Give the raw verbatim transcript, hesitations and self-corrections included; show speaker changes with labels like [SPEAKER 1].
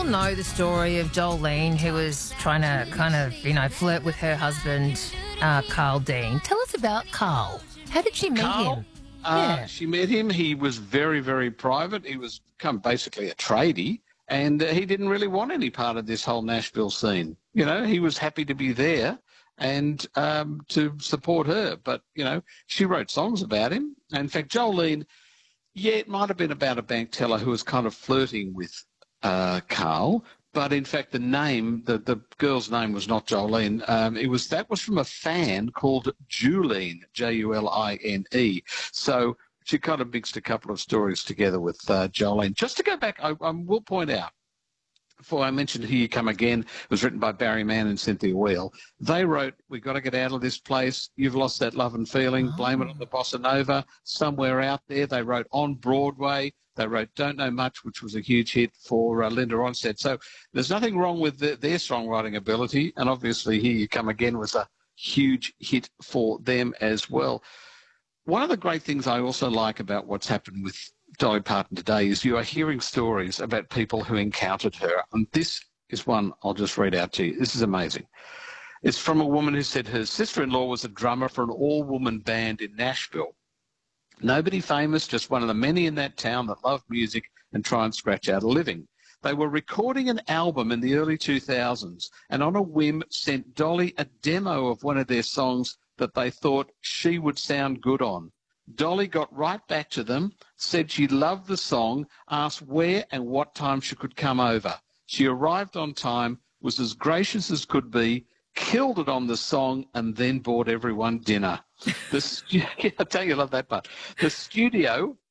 [SPEAKER 1] know the story of Jolene, who was trying to kind of, you know, flirt with her husband, uh, Carl Dean. Tell us about Carl. How did she meet
[SPEAKER 2] Carl,
[SPEAKER 1] him?
[SPEAKER 2] uh,
[SPEAKER 1] Yeah.
[SPEAKER 2] she met him. He was very, very private. He was kind of basically a tradie, and uh, he didn't really want any part of this whole Nashville scene. You know, he was happy to be there and um, to support her. But, you know, she wrote songs about him. And in fact, Jolene, yeah, it might have been about a bank teller who was kind of flirting with uh, Carl. But in fact, the name, the, the girl's name was not Jolene. Um, it was that was from a fan called Julene, J U L I N E. So she kind of mixed a couple of stories together with uh, Jolene. Just to go back, I, I will point out, before I mentioned Here You Come Again, it was written by Barry Mann and Cynthia Weil. They wrote, "We've got to get out of this place. You've lost that love and feeling.
[SPEAKER 1] Oh.
[SPEAKER 2] Blame it on the bossa nova. Somewhere out there." They wrote On Broadway. They wrote Don't Know Much, which was a huge hit for uh, Linda Ronstadt. So there's nothing wrong with the, their songwriting ability. And obviously Here You Come Again was a huge hit for them as well. One of the great things I also like about what's happened with Dolly Parton today is you are hearing stories about people who encountered her. And this is one I'll just read out to you. This is amazing. It's from a woman who said her sister-in-law was a drummer for an all-woman band in Nashville. Nobody famous, just one of the many in that town that love music and try and scratch out a living. They were recording an album in the early two thousands and on a whim sent Dolly a demo of one of their songs that they thought she would sound good on. Dolly got right back to them, said she loved the song, asked where and what time she could come over. She arrived on time, was as gracious as could be, killed it on the song, and then bought everyone dinner. The stu- I tell you, I love that part. The studio